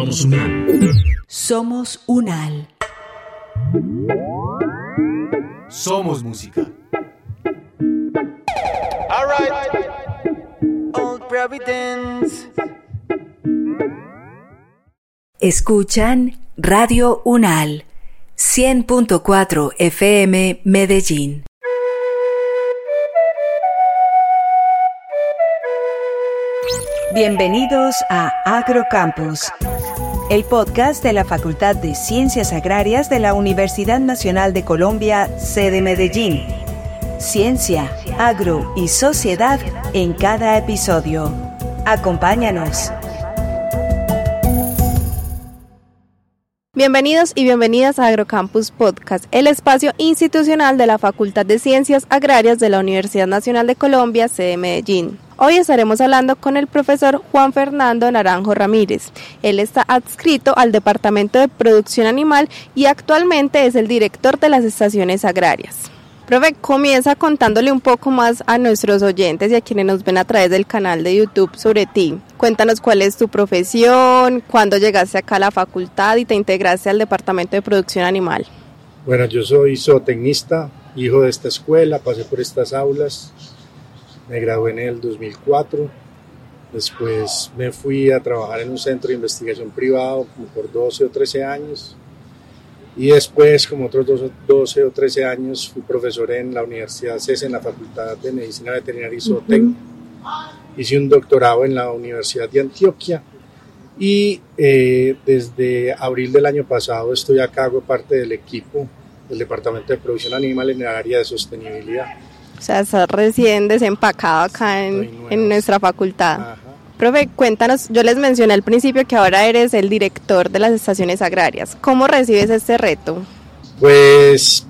Somos UNAL. Somos UNAL. Somos música. All right. Old Providence. Escuchan Radio UNAL 100.4 FM Medellín. Bienvenidos a Agrocampus, el podcast de la Facultad de Ciencias Agrarias de la Universidad Nacional de Colombia, sede Medellín. Ciencia, agro y sociedad en cada episodio. Acompáñanos. Bienvenidos y bienvenidas a Agrocampus Podcast, el espacio institucional de la Facultad de Ciencias Agrarias de la Universidad Nacional de Colombia, sede Medellín. Hoy estaremos hablando con el profesor Juan Fernando Naranjo Ramírez. Él está adscrito al Departamento de Producción Animal y actualmente es el director de las estaciones agrarias. Profe, comienza contándole un poco más a nuestros oyentes y a quienes nos ven a través del canal de YouTube sobre ti. Cuéntanos cuál es tu profesión, cuándo llegaste acá a la facultad y te integraste al Departamento de Producción Animal. Bueno, yo soy zootecnista, hijo de esta escuela, pasé por estas aulas, me gradué en el 2004, después me fui a trabajar en un centro de investigación privado como por 12 o 13 años. Y después, como otros 12 o 13 años, fui profesor en la Universidad CES, en la Facultad de Medicina Veterinaria y Zootecnia. Hice un doctorado en la Universidad de Antioquia y desde abril del año pasado estoy acá, hago parte del equipo del Departamento de Producción Animal en el área de sostenibilidad. O sea, estás recién desempacado acá en nuestra facultad. Ajá. Profe, cuéntanos, yo les mencioné al principio que ahora eres el director de las estaciones agrarias. ¿Cómo recibes este reto? Pues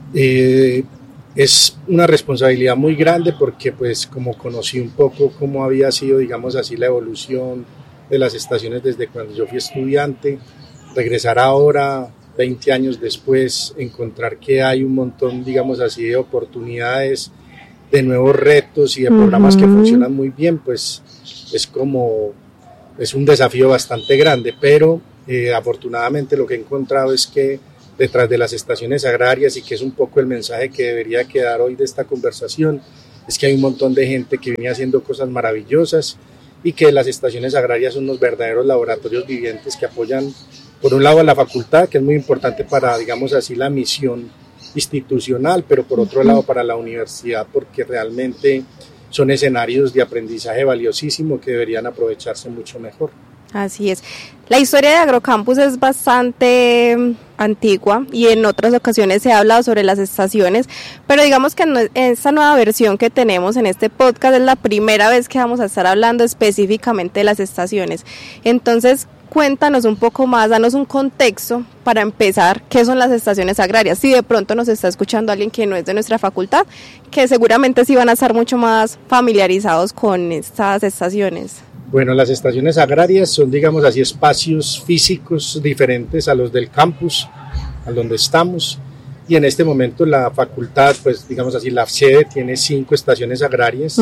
es una responsabilidad muy grande porque pues como conocí un poco cómo había sido, digamos así, la evolución de las estaciones desde cuando yo fui estudiante, regresar ahora, 20 años después, encontrar que hay un montón, digamos así, de oportunidades, de nuevos retos y de programas que funcionan muy bien, pues es un desafío bastante grande, pero afortunadamente lo que he encontrado es que detrás de las estaciones agrarias, y que es un poco el mensaje que debería quedar hoy de esta conversación, es que hay un montón de gente que viene haciendo cosas maravillosas y que las estaciones agrarias son unos verdaderos laboratorios vivientes que apoyan por un lado a la facultad, que es muy importante para, digamos así, la misión institucional, pero por otro lado para la universidad, porque realmente son escenarios de aprendizaje valiosísimo que deberían aprovecharse mucho mejor. Así es. La historia de Agrocampus es bastante antigua y en otras ocasiones se ha hablado sobre las estaciones, pero digamos que en esta nueva versión que tenemos en este podcast es la primera vez que vamos a estar hablando específicamente de las estaciones. Entonces, cuéntanos un poco más, danos un contexto para empezar, ¿qué son las estaciones agrarias? Si de pronto nos está escuchando alguien que no es de nuestra facultad, que seguramente sí van a estar mucho más familiarizados con estas estaciones. Bueno, las estaciones agrarias son, digamos así, espacios físicos diferentes a los del campus, a donde estamos, y en este momento la facultad, pues digamos así, la sede tiene 5 estaciones agrarias,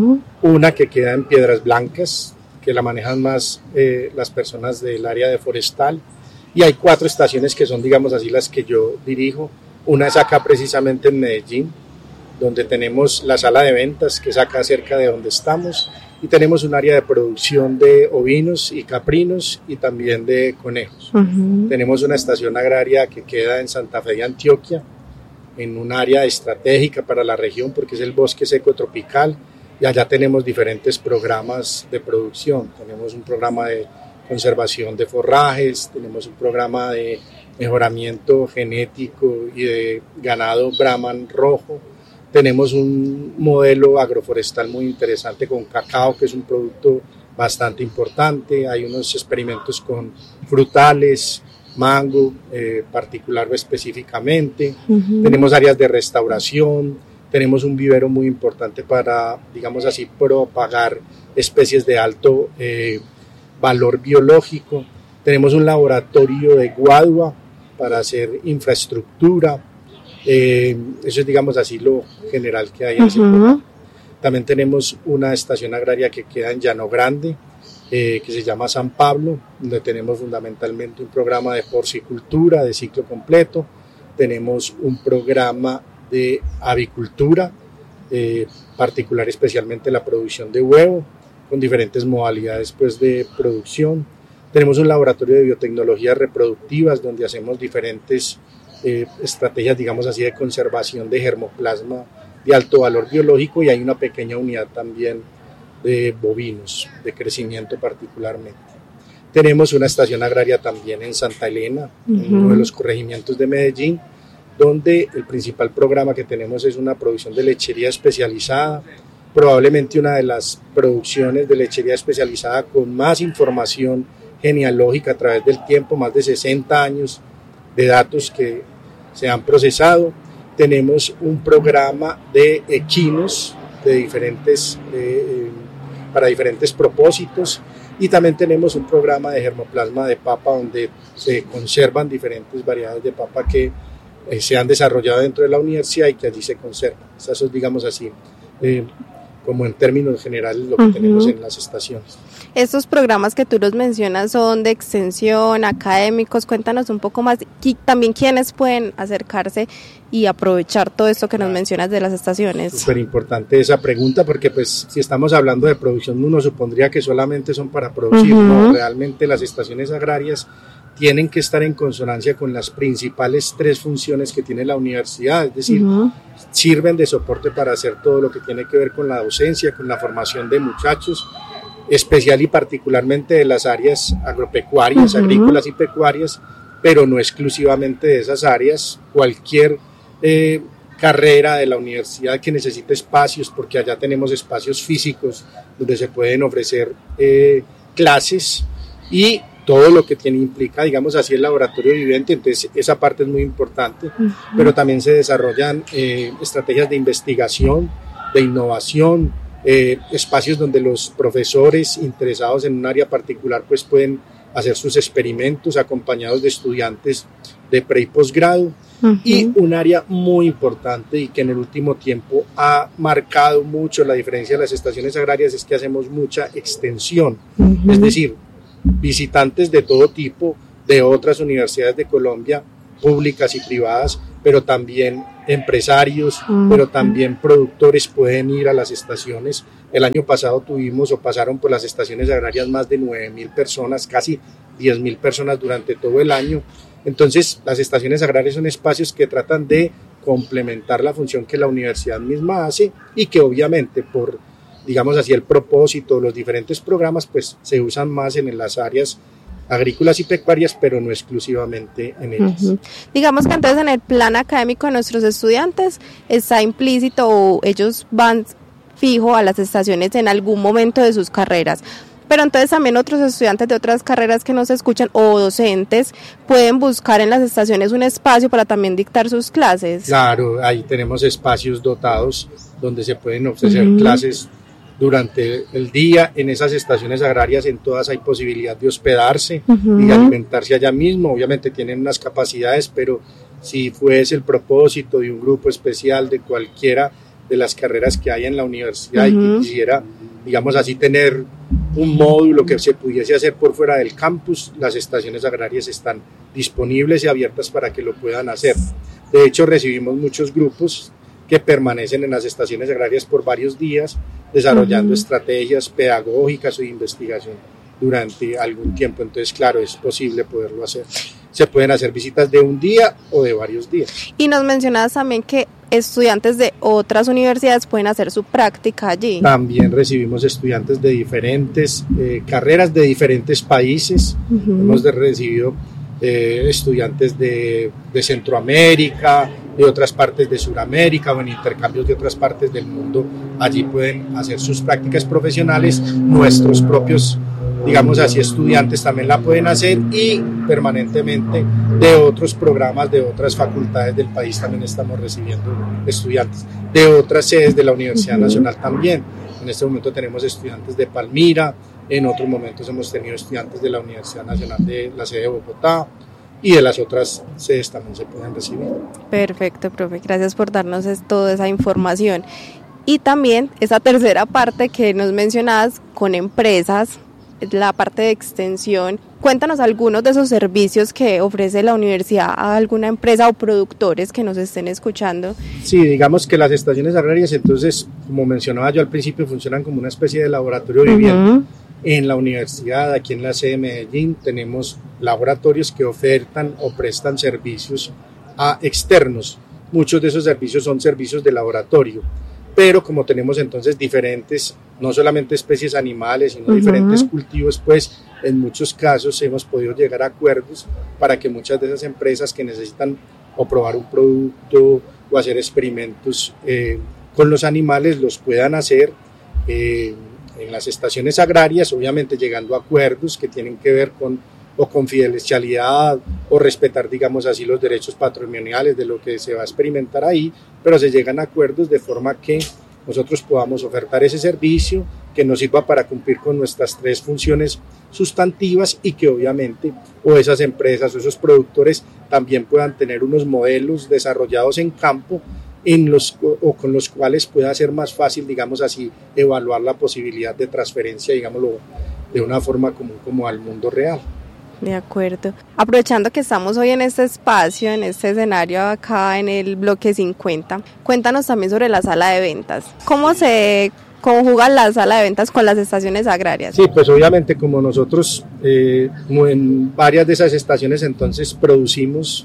una que queda en Piedras Blancas, que la manejan más las personas del área de forestal, y hay 4 estaciones que son, digamos así, las que yo dirijo. Una es acá precisamente en Medellín, donde tenemos la sala de ventas, que es acá cerca de donde estamos, y tenemos un área de producción de ovinos y caprinos y también de conejos. Tenemos una estación agraria que queda en Santa Fe de Antioquia, en un área estratégica para la región porque es el bosque seco tropical, y allá tenemos diferentes programas de producción. Tenemos un programa de conservación de forrajes, tenemos un programa de mejoramiento genético y de ganado Brahman rojo. Tenemos un modelo agroforestal muy interesante con cacao, que es un producto bastante importante. Hay unos experimentos con frutales, mango, particular o específicamente. Tenemos áreas de restauración. Tenemos un vivero muy importante para, digamos así, propagar especies de alto valor biológico. Tenemos un laboratorio de guadua para hacer infraestructura. Eso es, digamos así, lo general que hay en ese programa. También tenemos una estación agraria que queda en Llano Grande, que se llama San Pablo, donde tenemos fundamentalmente un programa de porcicultura de ciclo completo, tenemos un programa de avicultura, particular especialmente la producción de huevo, con diferentes modalidades pues, de producción. Tenemos un laboratorio de biotecnologías reproductivas donde hacemos diferentes estrategias, digamos así, de conservación de germoplasma de alto valor biológico, y hay una pequeña unidad también de bovinos, de crecimiento particularmente. Tenemos una estación agraria también en Santa Elena, en uno de los corregimientos de Medellín, donde el principal programa que tenemos es una producción de lechería especializada, probablemente una de las producciones de lechería especializada con más información genealógica a través del tiempo, más de 60 años de datos que se han procesado. Tenemos un programa de equinos de diferentes, para diferentes propósitos, y también tenemos un programa de germoplasma de papa donde se conservan diferentes variedades de papa que se han desarrollado dentro de la universidad y que allí se conservan. Esas son, digamos así, como en términos generales lo que tenemos en las estaciones. Estos programas que tú los mencionas son de extensión, académicos. Cuéntanos un poco más, y también quiénes pueden acercarse y aprovechar todo esto que nos mencionas de las estaciones. Súper importante esa pregunta, porque pues si estamos hablando de producción, uno supondría que solamente son para producir, ¿no? Realmente las estaciones agrarias tienen que estar en consonancia con las principales 3 funciones que tiene la universidad, es decir, sirven de soporte para hacer todo lo que tiene que ver con la docencia, con la formación de muchachos, especial y particularmente de las áreas agropecuarias, agrícolas y pecuarias, pero no exclusivamente de esas áreas. Cualquier carrera de la universidad que necesite espacios, porque allá tenemos espacios físicos donde se pueden ofrecer clases y todo lo que implica, digamos así, el laboratorio viviente. Entonces esa parte es muy importante, pero también se desarrollan estrategias de investigación, de innovación, espacios donde los profesores interesados en un área particular pues pueden hacer sus experimentos acompañados de estudiantes de pre y posgrado. Y un área muy importante y que en el último tiempo ha marcado mucho la diferencia de las estaciones agrarias es que hacemos mucha extensión, es decir, visitantes de todo tipo de otras universidades de Colombia, públicas y privadas, pero también empresarios, pero también productores pueden ir a las estaciones. El año pasado pasaron por las estaciones agrarias más de 9.000 personas, casi 10.000 personas durante todo el año. Entonces, las estaciones agrarias son espacios que tratan de complementar la función que la universidad misma hace y que obviamente por, digamos así, el propósito, los diferentes programas, pues se usan más en las áreas agrícolas y pecuarias, pero no exclusivamente en ellas. Digamos que entonces en el plan académico de nuestros estudiantes está implícito o ellos van fijo a las estaciones en algún momento de sus carreras. Pero entonces también otros estudiantes de otras carreras que nos escuchan o docentes pueden buscar en las estaciones un espacio para también dictar sus clases. Claro, ahí tenemos espacios dotados donde se pueden ofrecer clases durante el día. En esas estaciones agrarias en todas hay posibilidad de hospedarse y alimentarse allá mismo. Obviamente tienen unas capacidades, pero si fuese el propósito de un grupo especial de cualquiera de las carreras que hay en la universidad y que quisiera, digamos así, tener un módulo que se pudiese hacer por fuera del campus, las estaciones agrarias están disponibles y abiertas para que lo puedan hacer. De hecho, recibimos muchos grupos que permanecen en las estaciones agrarias por varios días, desarrollando estrategias pedagógicas o de investigación durante algún tiempo. Entonces, claro, es posible poderlo hacer. Se pueden hacer visitas de un día o de varios días. Y nos mencionabas también que estudiantes de otras universidades pueden hacer su práctica allí. También recibimos estudiantes de diferentes carreras de diferentes países. Hemos recibido estudiantes de Centroamérica, de otras partes de Sudamérica o en intercambios de otras partes del mundo. Allí pueden hacer sus prácticas profesionales. Nuestros propios, digamos así, estudiantes también la pueden hacer, y permanentemente de otros programas de otras facultades del país también estamos recibiendo estudiantes, de otras sedes de la Universidad Nacional también. En este momento tenemos estudiantes de Palmira, en otros momentos hemos tenido estudiantes de la Universidad Nacional de la sede de Bogotá, y de las otras sedes también se pueden recibir. Perfecto, profe, gracias por darnos toda esa información. Y también esa tercera parte que nos mencionabas con empresas la parte de extensión. Cuéntanos algunos de esos servicios que ofrece la universidad a alguna empresa o productores que nos estén escuchando. Sí, digamos que las estaciones agrarias, entonces, como mencionaba yo al principio, funcionan como una especie de laboratorio viviente. En la universidad, aquí en la sede de Medellín, tenemos laboratorios que ofertan o prestan servicios a externos. Muchos de esos servicios son servicios de laboratorio, pero como tenemos entonces diferentes, no solamente especies animales, sino diferentes cultivos, pues en muchos casos hemos podido llegar a acuerdos para que muchas de esas empresas que necesitan o probar un producto o hacer experimentos con los animales los puedan hacer en las estaciones agrarias, obviamente llegando a acuerdos que tienen que ver con confidencialidad o respetar, digamos así, los derechos patrimoniales de lo que se va a experimentar ahí, pero se llegan a acuerdos de forma que nosotros podamos ofertar ese servicio que nos sirva para cumplir con nuestras 3 funciones sustantivas y que obviamente o esas empresas o esos productores también puedan tener unos modelos desarrollados en campo con los cuales pueda ser más fácil, digamos así, evaluar la posibilidad de transferencia, digámoslo, de una forma común como al mundo real. De acuerdo. Aprovechando que estamos hoy en este espacio, en este escenario acá en el bloque 50, cuéntanos también sobre la sala de ventas. ¿Cómo se conjuga la sala de ventas con las estaciones agrarias? Sí, pues obviamente como nosotros en varias de esas estaciones entonces producimos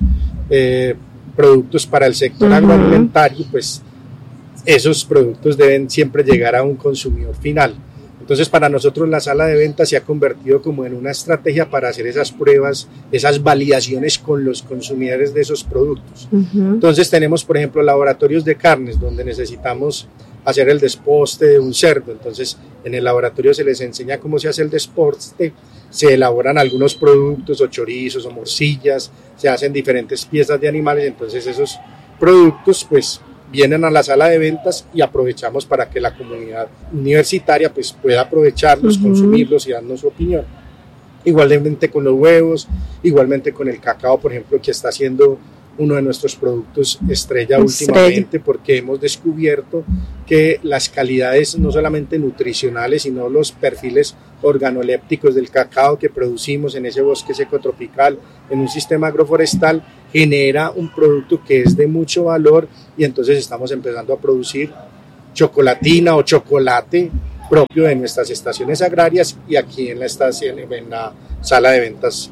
productos para el sector agroalimentario, pues esos productos deben siempre llegar a un consumidor final. Entonces para nosotros la sala de ventas se ha convertido como en una estrategia para hacer esas pruebas, esas validaciones con los consumidores de esos productos. Entonces tenemos por ejemplo laboratorios de carnes donde necesitamos hacer el desposte de un cerdo, entonces en el laboratorio se les enseña cómo se hace el desposte, se elaboran algunos productos o chorizos o morcillas, se hacen diferentes piezas de animales, entonces esos productos pues vienen a la sala de ventas y aprovechamos para que la comunidad universitaria pues pueda aprovecharlos, consumirlos y darnos su opinión. Igualmente con los huevos, igualmente con el cacao, por ejemplo, que está siendo uno de nuestros productos estrella últimamente, porque hemos descubierto que las calidades no solamente nutricionales, sino los perfiles organolépticos del cacao que producimos en ese bosque seco tropical, en un sistema agroforestal, genera un producto que es de mucho valor y entonces estamos empezando a producir chocolatina o chocolate propio de nuestras estaciones agrarias y aquí en la estación, en la sala de ventas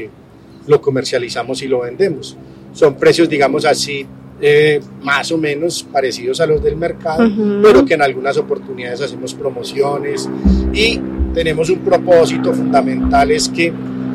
lo comercializamos y lo vendemos. Son precios, digamos así, más o menos parecidos a los del mercado, pero que en algunas oportunidades hacemos promociones y tenemos un propósito fundamental, es que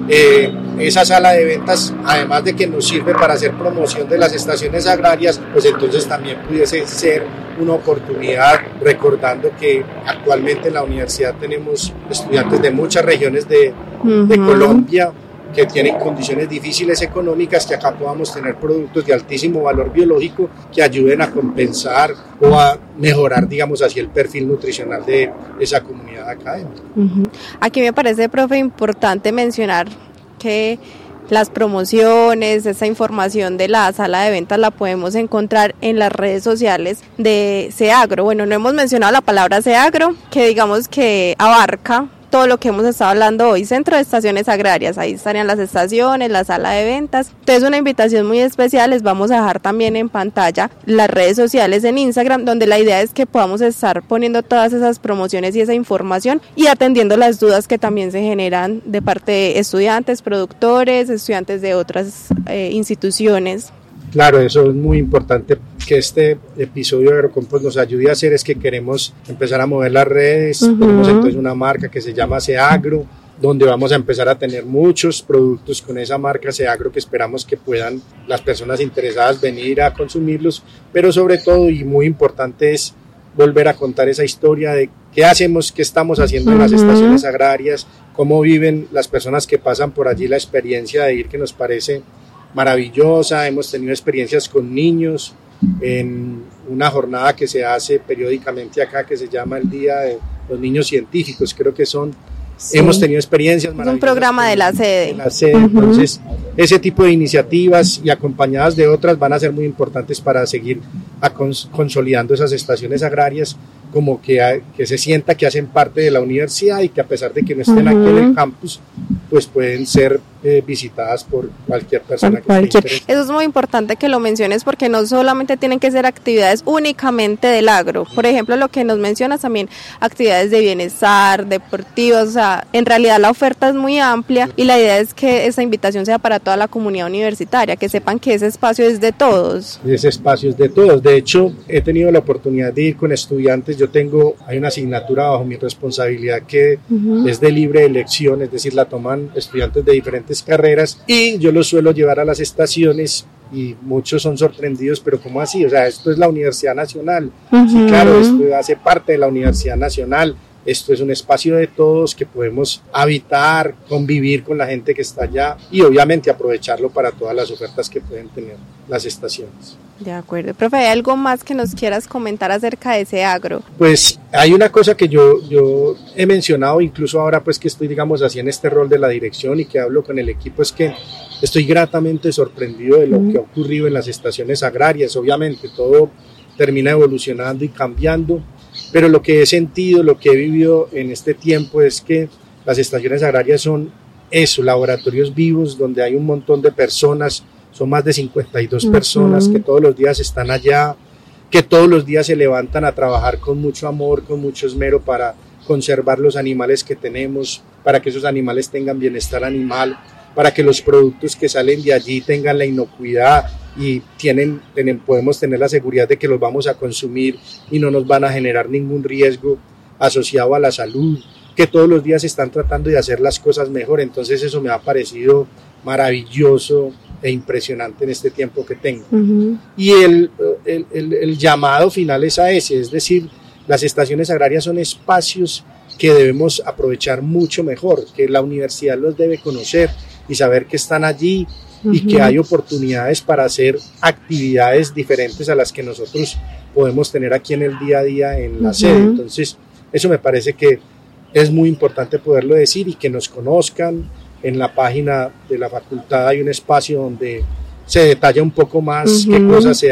esa sala de ventas, además de que nos sirve para hacer promoción de las estaciones agrarias, pues entonces también pudiese ser una oportunidad, recordando que actualmente en la universidad tenemos estudiantes de muchas regiones de Colombia, que tienen condiciones difíciles económicas, que acá podamos tener productos de altísimo valor biológico que ayuden a compensar o a mejorar, digamos así, el perfil nutricional de esa comunidad académica. Aquí me parece, profe, importante mencionar que las promociones, esa información de la sala de ventas la podemos encontrar en las redes sociales de SEAGRO. Bueno, no hemos mencionado la palabra SEAGRO, que digamos que abarca todo lo que hemos estado hablando hoy, Centro de Estaciones Agrarias, ahí estarían las estaciones, la sala de ventas. Entonces una invitación muy especial, les vamos a dejar también en pantalla las redes sociales en Instagram, donde la idea es que podamos estar poniendo todas esas promociones y esa información y atendiendo las dudas que también se generan de parte de estudiantes, productores, estudiantes de otras instituciones. Claro, eso es muy importante que este episodio de Agrocompost nos ayude a hacer, es que queremos empezar a mover las redes. Tenemos entonces una marca que se llama SEAGRO, donde vamos a empezar a tener muchos productos con esa marca SEAGRO que esperamos que puedan las personas interesadas venir a consumirlos, pero sobre todo y muy importante es volver a contar esa historia de qué hacemos, qué estamos haciendo en las estaciones agrarias, cómo viven las personas que pasan por allí la experiencia de ir, que nos parece maravillosa. Hemos tenido experiencias con niños en una jornada que se hace periódicamente acá, que se llama el Día de los Niños Científicos, creo que son. Sí. Hemos tenido experiencias maravillosas. Es un programa de la sede. Entonces, ese tipo de iniciativas y acompañadas de otras van a ser muy importantes para seguir consolidando esas estaciones agrarias como que se sienta que hacen parte de la universidad y que a pesar de que no estén aquí en el campus, pues pueden ser visitadas por cualquier persona que esté interesada. Eso es muy importante que lo menciones porque no solamente tienen que ser actividades únicamente del agro. Por ejemplo, lo que nos mencionas también, actividades de bienestar, deportivas, o sea, en realidad la oferta es muy amplia y la idea es que esa invitación sea para toda la comunidad universitaria, que sepan que ese espacio es de todos. Ese espacio es de todos. De hecho, he tenido la oportunidad de ir con estudiantes. Hay una asignatura bajo mi responsabilidad que es de libre elección, es decir, la toman estudiantes de diferentes carreras y yo los suelo llevar a las estaciones y muchos son sorprendidos, pero ¿cómo así? O sea, esto es la Universidad Nacional. Sí, claro, esto hace parte de la Universidad Nacional. Esto es un espacio de todos que podemos habitar, convivir con la gente que está allá y obviamente aprovecharlo para todas las ofertas que pueden tener las estaciones. De acuerdo. Profe, ¿hay algo más que nos quieras comentar acerca de ese agro? Pues hay una cosa que yo he mencionado, incluso ahora pues que estoy, digamos así, en este rol de la dirección y que hablo con el equipo, es que estoy gratamente sorprendido de lo que ha ocurrido en las estaciones agrarias. Obviamente todo termina evolucionando y cambiando, pero lo que he sentido, lo que he vivido en este tiempo es que las estaciones agrarias son eso, laboratorios vivos donde hay un montón de personas. Son más de 52 personas que todos los días están allá, que todos los días se levantan a trabajar con mucho amor, con mucho esmero para conservar los animales que tenemos, para que esos animales tengan bienestar animal, para que los productos que salen de allí tengan la inocuidad y podemos tener la seguridad de que los vamos a consumir y no nos van a generar ningún riesgo asociado a la salud, que todos los días están tratando de hacer las cosas mejor. Entonces eso me ha parecido maravilloso e impresionante en este tiempo que tengo. Y el llamado final es a ese, es decir, las estaciones agrarias son espacios que debemos aprovechar mucho mejor, que la universidad los debe conocer y saber que están allí y que hay oportunidades para hacer actividades diferentes a las que nosotros podemos tener aquí en el día a día en la sede. Entonces, eso me parece que es muy importante poderlo decir y que nos conozcan. En la página de la facultad hay un espacio donde se detalla un poco más qué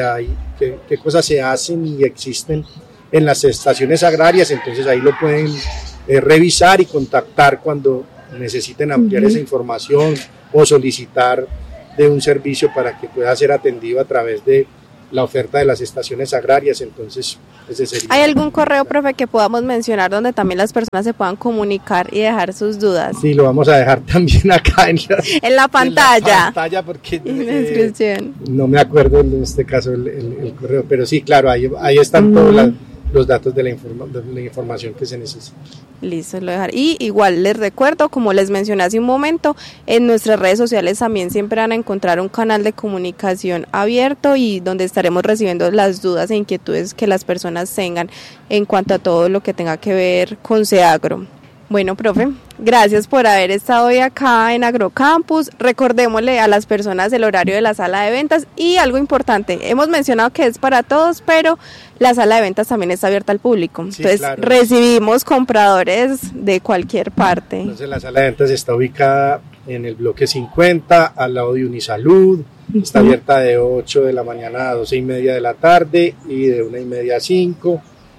cosas se hacen y existen en las estaciones agrarias, entonces ahí lo pueden revisar y contactar cuando necesiten ampliar esa información o solicitar de un servicio para que pueda ser atendido a través de la oferta de las estaciones agrarias. Entonces ese sería. ¿Hay algún correo, profe, que podamos mencionar donde también las personas se puedan comunicar y dejar sus dudas? Sí, lo vamos a dejar también acá en la pantalla. En la pantalla porque descripción. No me acuerdo en este caso el correo, pero sí, claro, ahí están todos los datos de la información que se necesita. Listo, lo dejar. Y igual les recuerdo, como les mencioné hace un momento, en nuestras redes sociales también siempre van a encontrar un canal de comunicación abierto y donde estaremos recibiendo las dudas e inquietudes que las personas tengan en cuanto a todo lo que tenga que ver con SEAGRO. Bueno, profe, gracias por haber estado hoy acá en Agrocampus. Recordémosle a las personas el horario de la sala de ventas y algo importante, hemos mencionado que es para todos, pero la sala de ventas también está abierta al público. Sí, entonces, claro, recibimos compradores de cualquier parte. Entonces, la sala de ventas está ubicada en el bloque 50, al lado de Unisalud. Está abierta de 8 de la mañana a 12:30 de la tarde y de 1:30 a 5.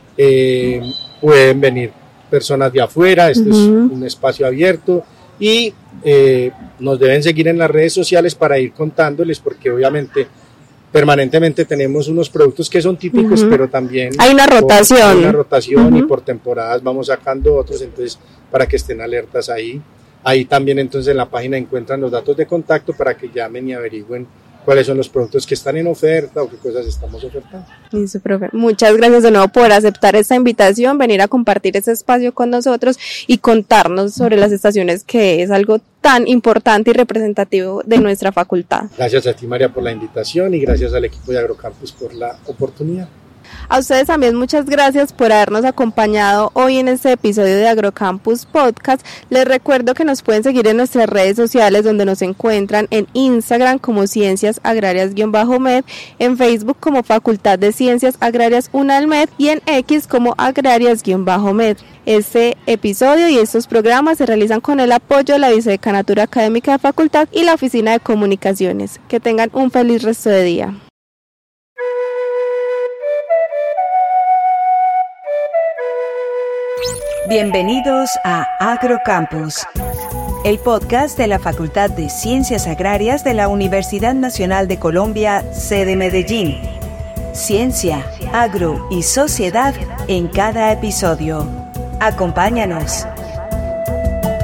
Pueden venir personas de afuera, esto es un espacio abierto y nos deben seguir en las redes sociales para ir contándoles, porque obviamente permanentemente tenemos unos productos que son típicos, pero también hay una rotación, y por temporadas vamos sacando otros, entonces para que estén alertas ahí también. Entonces en la página encuentran los datos de contacto para que llamen y averigüen cuáles son los productos que están en oferta o qué cosas estamos ofertando. Listo, profe. Muchas gracias de nuevo por aceptar esta invitación, venir a compartir este espacio con nosotros y contarnos sobre las estaciones, que es algo tan importante y representativo de nuestra facultad. Gracias a ti, María, por la invitación y gracias al equipo de Agrocampus por la oportunidad. A ustedes también muchas gracias por habernos acompañado hoy en este episodio de Agrocampus Podcast. Les recuerdo que nos pueden seguir en nuestras redes sociales, donde nos encuentran en Instagram como Ciencias Agrarias-Med, en Facebook como Facultad de Ciencias Agrarias UNALMED y en X como Agrarias-Med. Este episodio y estos programas se realizan con el apoyo de la Vicedecanatura Académica de Facultad y la Oficina de Comunicaciones. Que tengan un feliz resto de día. Bienvenidos a Agrocampus, el podcast de la Facultad de Ciencias Agrarias de la Universidad Nacional de Colombia, sede Medellín. Ciencia, agro y sociedad en cada episodio. Acompáñanos.